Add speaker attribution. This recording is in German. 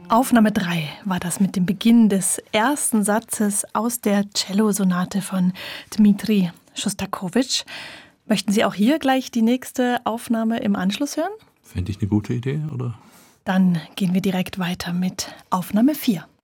Speaker 1: Aufnahme 3 war das mit dem Beginn des ersten Satzes aus der Cellosonate von Dmitri Schostakowitsch. Möchten Sie auch hier gleich die nächste Aufnahme im Anschluss hören?
Speaker 2: Fände ich eine gute Idee, oder?
Speaker 1: Dann gehen wir direkt weiter mit Aufnahme 4.